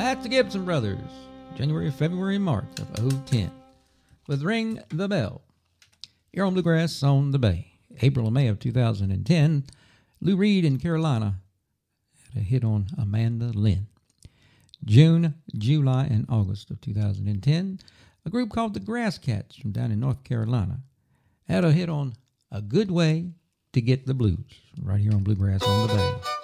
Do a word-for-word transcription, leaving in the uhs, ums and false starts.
That's the Gibson Brothers, January, February, March of oh ten, with Ring the Bell. Here on Bluegrass on the Bay. April and May of two thousand ten, Lou Reed in Carolina had a hit on Amanda Lynn. June, July, and August of two thousand ten, a group called the Grass Cats from down in North Carolina had a hit on A Good Way to Get the Blues, right here on Bluegrass on the Bay.